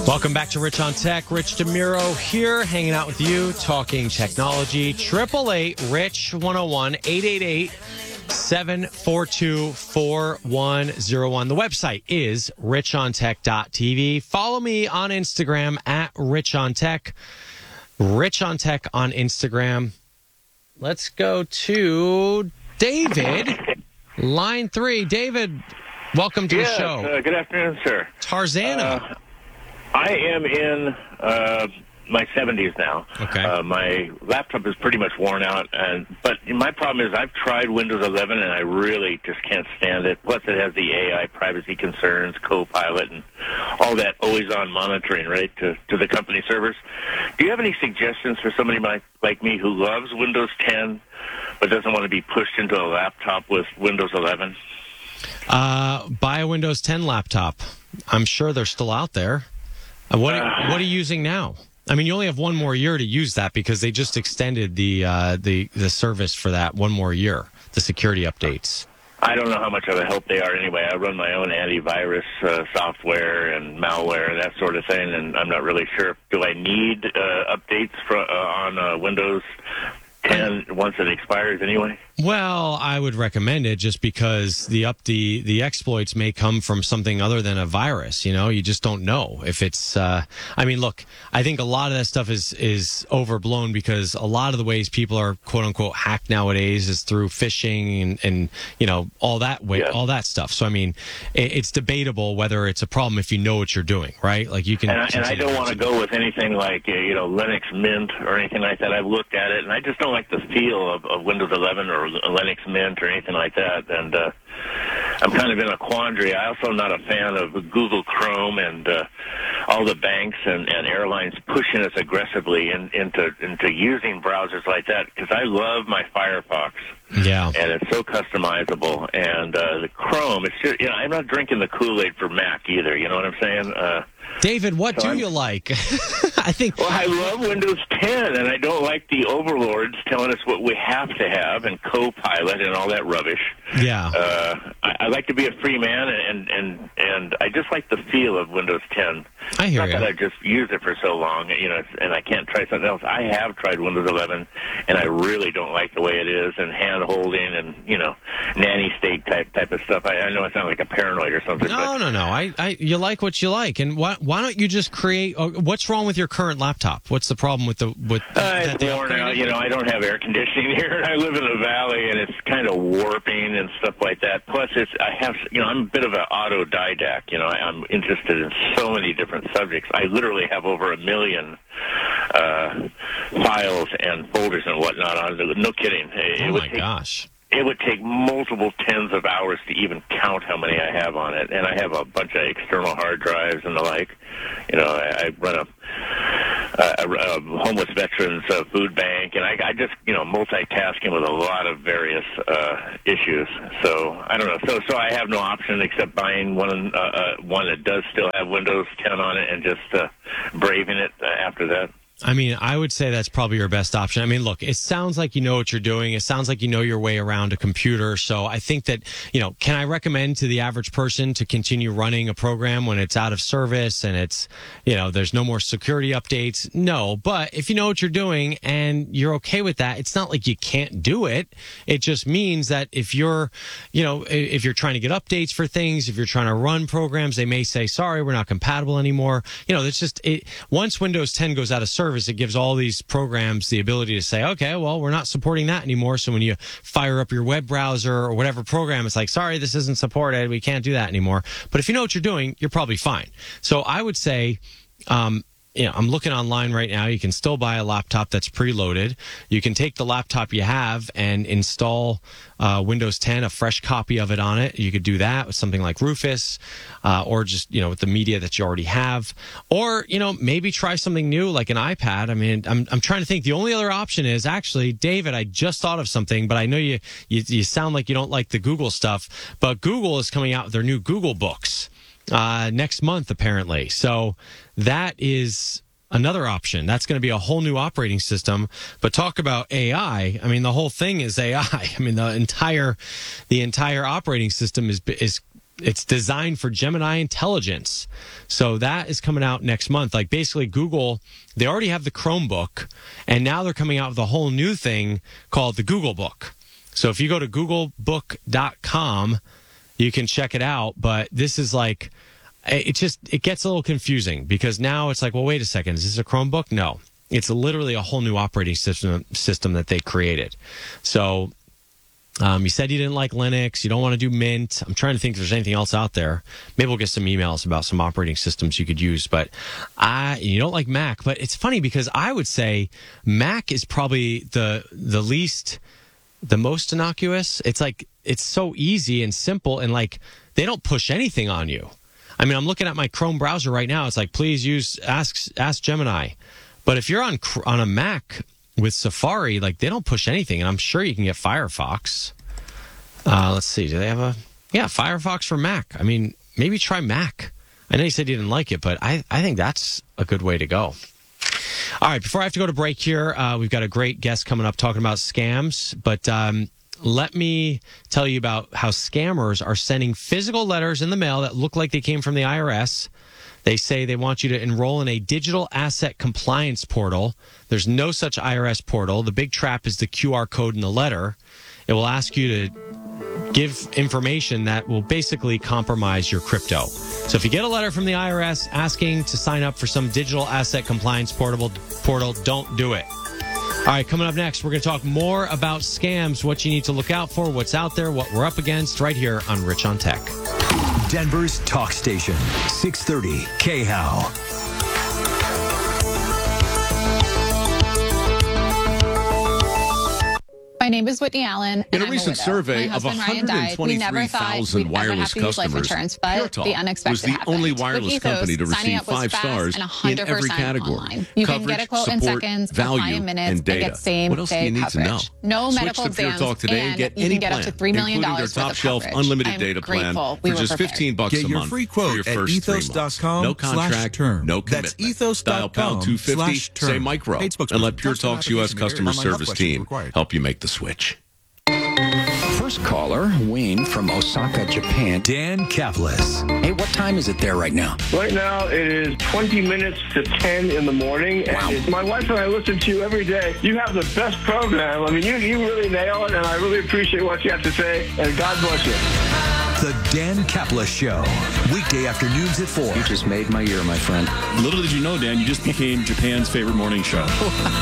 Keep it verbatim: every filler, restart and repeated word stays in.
Welcome back to Rich on Tech. Rich DeMuro here, hanging out with you, talking technology. Triple eight Rich one oh one, eight eight eight, seven four two, four one zero one. The website is rich on tech dot t v. Follow me on Instagram at Rich on Tech. Rich on Tech on Instagram. Let's go to David, line three. David, welcome to yes, the show. Uh, good afternoon, sir. Tarzana. Uh, I am in uh, my seventies now. Okay. Uh, my laptop is pretty much worn out, and but my problem is I've tried Windows eleven, and I really just can't stand it. Plus, it has the A I privacy concerns, Copilot, and all that always-on monitoring, right, to, to the company servers. Do you have any suggestions for somebody like, like me who loves Windows ten but doesn't want to be pushed into a laptop with Windows eleven? Uh, buy a Windows ten laptop. I'm sure they're still out there. Uh, what uh, What are you using now? I mean, you only have one more year to use that because they just extended the uh, the the service for that one more year. The security updates. I don't know how much of a help they are anyway. I run my own antivirus uh, software and malware and that sort of thing, and I'm not really sure. Do I need uh, updates for, uh, on uh, Windows ten once it expires anyway? Well, I would recommend it just because the up the, the exploits may come from something other than a virus. You know, you just don't know if it's. Uh, I mean, look, I think a lot of that stuff is is overblown because a lot of the ways people are quote unquote hacked nowadays is through phishing and, and you know all that way, yeah. all that stuff. So I mean, it, it's debatable whether it's a problem if you know what you're doing, right? Like you can. And I, and I don't want to go with anything like uh, you know Linux Mint or anything like that. I've looked at it and I just don't like the feel of, of Windows eleven or Linux Mint or anything like that, and uh, I'm kind of in a quandary. I also am not a fan of Google Chrome and uh, all the banks and, and airlines pushing us aggressively in, into into using browsers like that because I love my Firefox. Yeah, and it's so customizable. And uh, the Chrome, it's just, you know, I'm not drinking the Kool-Aid for Mac either. You know what I'm saying? Uh, David, what so do I'm, you like? I think. Well, I love Windows ten, and I don't like the overlords telling us what we have to have and Copilot and all that rubbish. Yeah. Uh, I, I like to be a free man, and and and I just like the feel of Windows ten. I hear Not you. that I've just used it for so long, you know, and I can't try something else. I have tried Windows eleven, and I really don't like the way it is, and hand holding, and you know, nanny state type type of stuff. I, I know I sound like a paranoid or something. No, but, no, no. I, I, you like what you like, and why, why don't you just create? Uh, what's wrong with your current laptop? What's the problem with the with? Uh, that it's they worn upgraded? out. You know, I don't have air conditioning here. I live in the valley, and it's kind of warping and stuff like that. Plus, it's I have you know I'm a bit of an autodidact. You know, I, I'm interested in so many different subjects. I literally have over a million uh, files and folders and whatnot on it. No kidding. It, Oh it would my take, gosh. It would take multiple tens of hours to even count how many I have on it, and I have a bunch of external hard drives and the like. You know, I, I run a, a, a homeless veterans uh, food bank, and I, I just you know multitasking with a lot of various uh, issues. So I don't know. So so I have no option except buying one uh, uh, one that does still have Windows ten on it and just uh, braving it uh, after that. I mean, I would say that's probably your best option. I mean, look, it sounds like you know what you're doing. It sounds like you know your way around a computer. So I think that, you know, can I recommend to the average person to continue running a program when it's out of service and it's, you know, there's no more security updates? No. But if you know what you're doing and you're okay with that, it's not like you can't do it. It just means that if you're, you know, if you're trying to get updates for things, if you're trying to run programs, they may say, sorry, we're not compatible anymore. You know, it's just, it, once Windows ten goes out of service, it gives all these programs the ability to say, okay, well, we're not supporting that anymore. So when you fire up your web browser or whatever program, it's like, sorry, this isn't supported. We can't do that anymore. But if you know what you're doing, you're probably fine. So I would say, um, you know, I'm looking online right now. You can still buy a laptop that's preloaded. You can take the laptop you have and install uh, Windows ten, a fresh copy of it on it. You could do that with something like Rufus, uh, or just, you know, with the media that you already have. Or, you know, maybe try something new like an iPad. I mean, I'm I'm trying to think. The only other option is actually, David, I just thought of something, but I know you you, you sound like you don't like the Google stuff. But Google is coming out with their new Google Books uh, next month, apparently. So that is another option. That's going to be a whole new operating system. But talk about A I. I mean, the whole thing is A I. I mean, the entire the entire operating system is is it's designed for Gemini Intelligence. So that is coming out next month. Like basically Google, they already have the Chromebook, and now they're coming out with a whole new thing called the Google Book. So if you go to google book dot com, you can check it out. But this is like, it just, it gets a little confusing because now it's like, well, wait a second. Is this a Chromebook? No, it's literally a whole new operating system system that they created. So um, you said you didn't like Linux. You don't want to do Mint. I'm trying to think if there's anything else out there. Maybe we'll get some emails about some operating systems you could use. But I, you don't like Mac. But it's funny because I would say Mac is probably the the least, the most innocuous. It's like, it's so easy and simple, and like they don't push anything on you. I mean, I'm looking at my Chrome browser right now. It's like, please use Ask Ask Gemini. But if you're on on a Mac with Safari, like they don't push anything, and I'm sure you can get Firefox. Uh, let's see, do they have a yeah Firefox for Mac? I mean, maybe try Mac. I know you said you didn't like it, but I I think that's a good way to go. All right, before I have to go to break here, uh, we've got a great guest coming up talking about scams, but. Um, Let me tell you about how scammers are sending physical letters in the mail that look like they came from the I R S. They say they want you to enroll in a digital asset compliance portal. There's no such I R S portal. The big trap is the Q R code in the letter. It will ask you to give information that will basically compromise your crypto. So if you get a letter from the I R S asking to sign up for some digital asset compliance portable portal, don't do it. All right, coming up next, we're going to talk more about scams, what you need to look out for, what's out there, what we're up against, right here on Rich on Tech. Denver's talk station, six thirty K H O W. My name is Whitney Allen. In a recent survey of one hundred twenty-three thousand wireless customers, Pure Talk was the only wireless company to receive five stars in every category. You can get a quote in seconds, apply in minutes, and get same What else do you need to know? No medical exams. Switch to Pure Talk today and get you any can get plan, up to three million dollars including their top shelf unlimited data plan for just fifteen bucks get a your month free quote for your at first ethos three dot months. com No contract, term. no commitment. That's ethos Dial dot com pound two fifty, term. say micro, and let Pure Talk's U S customer service team help you make the switch. First caller, Wayne from Osaka, Japan. Dan Kaplis. Hey, what time is it there right now? Right now, it is twenty minutes to ten in the morning. Wow. And my wife and I listen to you every day. You have the best program. I mean, you, you really nail it, and I really appreciate what you have to say. And God bless you. The Dan Kaplis Show. Weekday afternoons at four. You just made my year, my friend. Little did you know, Dan, you just became Japan's favorite morning show.